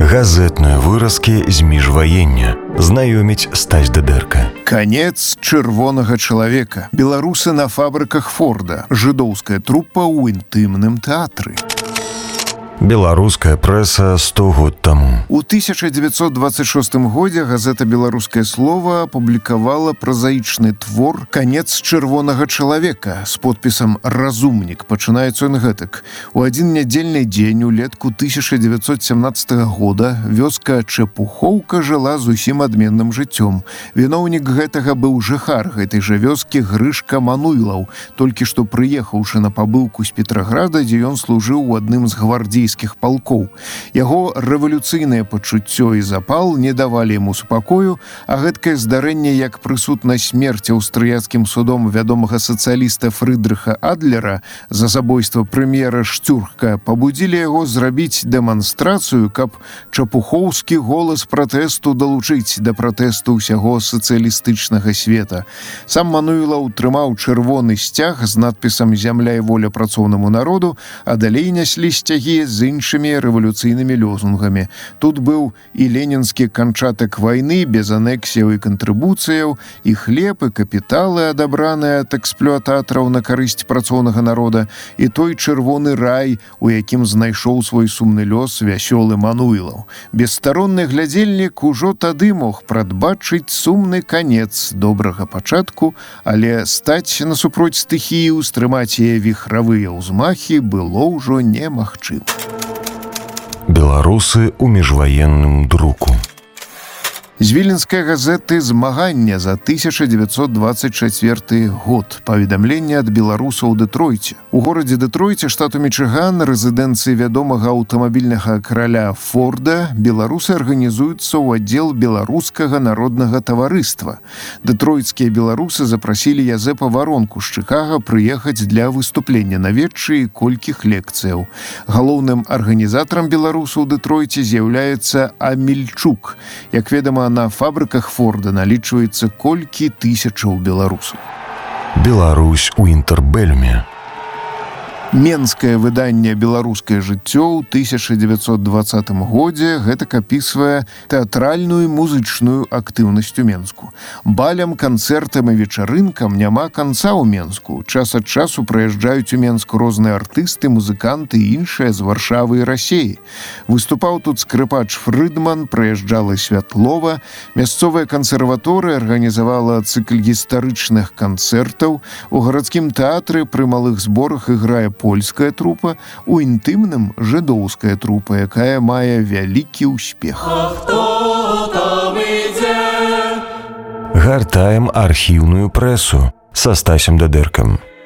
Газетныя выразкі з міжваення. Знаёміць Стась Дыдэрка. Канец чырвонага чалавека. Беларусы на фабрыках Форда. Жыдоўская трупа ў інтымным тэатры. Беларуская прэса 100 год таму. У 1926 годзе газета «Беларускае слово» апублікавала празаічны твор «Канец чырвонага чалавека» з подпісам «Разумнік». Пачынаецца ён гэтак. У адзін нядзельны дзень улетку 1917 года вёска Чэпухоўка жыла зусім адменным жыццём. Віноўнік гэтага быў жыхар гэтай жа вёскі Грышка Мануйлаў, толькі што прыехаўшы на пабыўку з Петраграда, дзе ён служыў у адным з гвардзейскіх палкоў. Яго рэвалюцыйнае пачуццё і запал не давалі яму супакою, а гэткае здарэнне, як прысуд на смерць аўстрыяцкім судом вядомага сацыяліста Фрыдрыха Адлера за забойства прэм'ера Штюрка, пабудзілі яго зрабіць дэманстрацыю, каб чапухоўскі голас пратэсту далучыць да пратэсту ўсяго сацыялістычнага света. Сам Мануйлаў трымаў чырвоны сцяг з надпісам «Зямля і воля працоўнаму народу», а далей няслі сцягі з іншымі рэвалюцыйнымі лёзунгамі. Тут быў і ленінскі канчатак вайны без анексіяў і кантрыбуцыяў, і хлеб, і капіталы, адабраныя ад эксплуататараў на карысць працоўнага народа, і той чырвоны рай, у якім знайшоў свой сумны лёс вясёлы Мануйлаў. Бесстаронны глядзельнік ужо тады мог прадбачыць сумны канец добрага пачатку, але стаць насупроць стыхіі, устрымаць яе віхравыя ўзмахі было ўжо немагчыма. Беларусы ў міжваенным друку. З віленскай газеты «Змагання» за 1924 год. Паведамленне ад беларусаў у Дэтройце. У горадзе Дэтройце, штату Мічыган, рэзідэнцыі вядомага аўтамабільнага караля Форда, беларусы арганізуюцца ў аддзел беларускага народнага таварыства. Дэтройцкія беларусы запрасілі Язэпа Варонку з Чыкага прыехаць для выступлення на вечы і колькіх лекцыяў. Галоўным арганізатарам беларусаў у Дэтройце з'яўляецца Амельчук. Як ведама, на фабрыках Форда налічваецца колькі тысячаў беларусаў. Беларусь у інтэрбэльме. Менскае выданне «Беларускае жыццё» ў 1920 годзе гэтак апісвае тэатральную і музычную актыўнасць у Менску. Балям, канцэртам і вечарынкам няма канца ў Менску. Час ад часу прыязджаюць у Менску розныя артысты, музыканты і іншыя з Варшавы і Расеі. Выступаў тут скрыпач Фрыдман, прыязджала Святлова. Мясцовая кансерваторыя арганізавала цыкль гістарычных канцэртаў. У гарадскім тэатры пры малых зборах іграе польская трупа, у інтымным жыдоўская трупа, якая мае вялікі ўспех. Гартаем архіўную прэсу са Стасем Дыдэркам.